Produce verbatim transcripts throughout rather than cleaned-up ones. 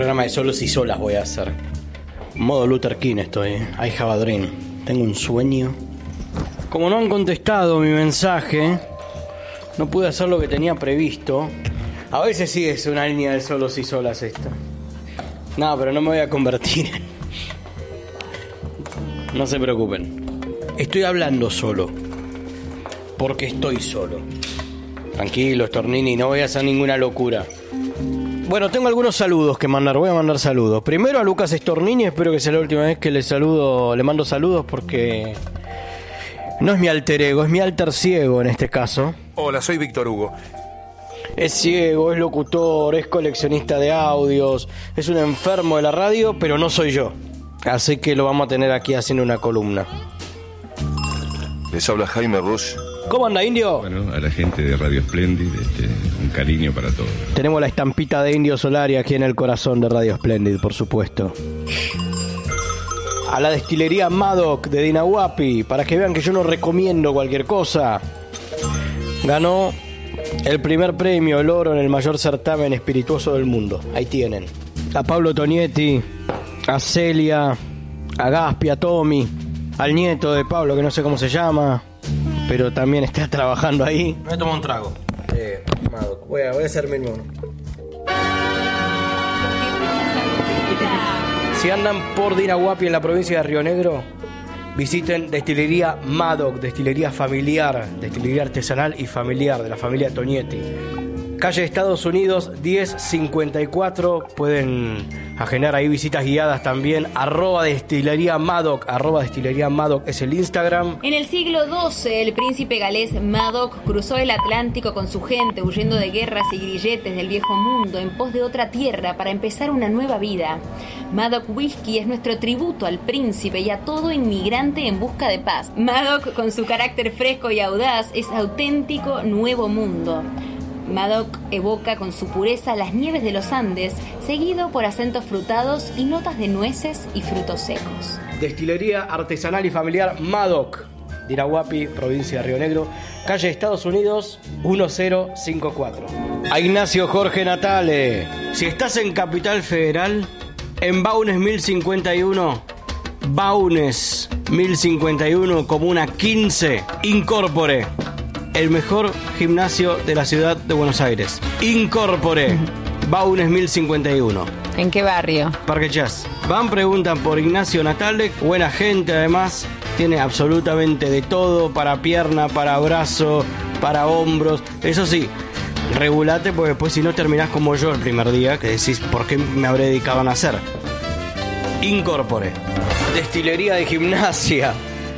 Programa de solos y solas voy a hacer. Modo Luther King estoy. I have a dream. Tengo un sueño. Como no han contestado mi mensaje, no pude hacer lo que tenía previsto. A veces sí es una línea de solos y solas esta. No, pero no me voy a convertir. No se preocupen. Estoy hablando solo. Porque estoy solo. Tranquilo, Stornini, no voy a hacer ninguna locura. Bueno, tengo algunos saludos que mandar. Voy a mandar saludos. Primero a Lucas Stornini. Espero que sea la última vez que le saludo, le mando saludos porque no es mi alter ego, es mi alter ciego en este caso. Hola, soy Víctor Hugo. Es ciego, es locutor, es coleccionista de audios, es un enfermo de la radio, pero no soy yo. Así que lo vamos a tener aquí haciendo una columna. Les habla Jaime Ross. ¿Cómo anda, Indio? Bueno, a la gente de Radio Splendid, este, un cariño para todos. Tenemos la estampita de Indio Solari aquí en el corazón de Radio Splendid, por supuesto. A la destilería Madoc de Dinahuapi, para que vean que yo no recomiendo cualquier cosa. Ganó el primer premio, el oro, en el mayor certamen espirituoso del mundo. Ahí tienen. A Pablo Tonietti, a Celia, a Gaspi, a Tommy, al nieto de Pablo, que no sé cómo se llama, pero también está trabajando ahí. Voy a tomar un trago. Eh, Madoc. Voy a, voy a hacerme uno. Si andan por Dinahuapi en la provincia de Río Negro, visiten Destilería Madoc, destilería familiar, destilería artesanal y familiar de la familia Tonietti. Calle Estados Unidos diez cincuenta y cuatro. Pueden agendar ahí visitas guiadas también. Arroba Destilería Madoc. Arroba Destilería Madoc es el Instagram. En el siglo doce, el príncipe galés Madoc cruzó el Atlántico con su gente, huyendo de guerras y grilletes del viejo mundo en pos de otra tierra para empezar una nueva vida. Madoc Whisky es nuestro tributo al príncipe y a todo inmigrante en busca de paz. Madoc, con su carácter fresco y audaz, es auténtico nuevo mundo. Madoc evoca con su pureza las nieves de los Andes, seguido por acentos frutados y notas de nueces y frutos secos. Destilería artesanal y familiar Madoc, Dinahuapi, provincia de Río Negro, calle Estados Unidos diez cincuenta y cuatro. A Ignacio Jorge Natale, si estás en Capital Federal, en Baunes mil cincuenta y uno, Baunes mil cincuenta y uno, Comuna quince, Incorpore. El mejor gimnasio de la ciudad de Buenos Aires. Incorpore. Baunes mil cincuenta y uno. ¿En qué barrio? Parque Chas. Van, preguntan por Ignacio Natale. Buena gente, además. Tiene absolutamente de todo. Para pierna, para brazo, para hombros. Eso sí, regulate, porque después si no terminás como yo el primer día, que decís, ¿por qué me habré dedicado a nacer? Incorpore. Destilería de gimnasia.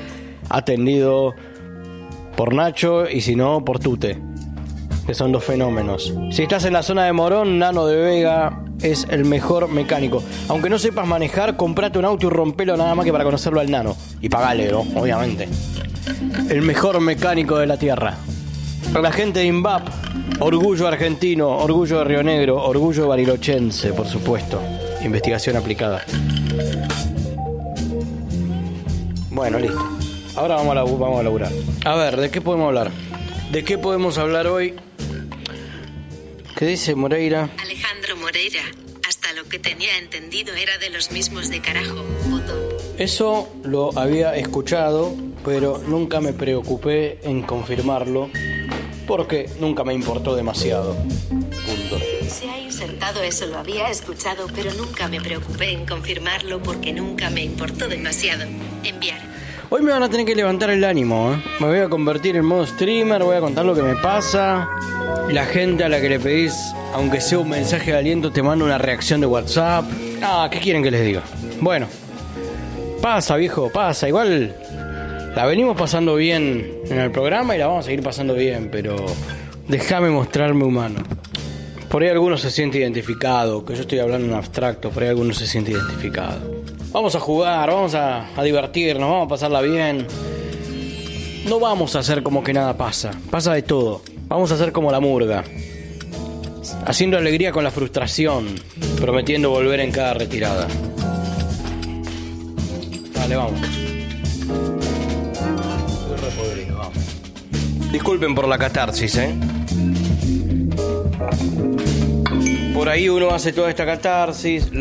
Atendido por Nacho y si no, por Tute, que son dos fenómenos. Si estás en la zona de Morón, Nano de Vega es el mejor mecánico. Aunque no sepas manejar, comprate un auto y rompelo nada más que para conocerlo al Nano. Y pagale, ¿no? Obviamente. El mejor mecánico de la tierra. La gente de INVAP, orgullo argentino, orgullo de Río Negro, orgullo barilochense, por supuesto. Investigación aplicada. Bueno, listo. Ahora vamos a, labu- vamos a laburar. A ver, ¿de qué podemos hablar? ¿De qué podemos hablar hoy? ¿Qué dice Moreira? Alejandro Moreira, hasta lo que tenía entendido era de los mismos de carajo. Botón. Eso lo había escuchado, pero nunca me preocupé en confirmarlo, porque nunca me importó demasiado. Punto. Se ha insertado eso, lo había escuchado, pero nunca me preocupé en confirmarlo porque nunca me importó demasiado. Enviar. Hoy me van a tener que levantar el ánimo, ¿eh? Me voy a convertir en modo streamer, voy a contar lo que me pasa. La gente a la que le pedís, aunque sea un mensaje de aliento, te manda una reacción de WhatsApp. Ah, ¿qué quieren que les diga? Bueno, pasa, viejo, pasa. Igual la venimos pasando bien en el programa y la vamos a seguir pasando bien, pero déjame mostrarme humano. Por ahí alguno se siente identificado, que yo estoy hablando en abstracto, por ahí alguno se siente identificado. Vamos a jugar, vamos a, a divertirnos, vamos a pasarla bien. No vamos a hacer como que nada pasa, pasa de todo. Vamos a hacer como la murga, haciendo alegría con la frustración, prometiendo volver en cada retirada. Dale, vamos. Estoy re podrido, vamos. Disculpen por la catarsis, ¿eh? por ahí uno hace toda esta catarsis.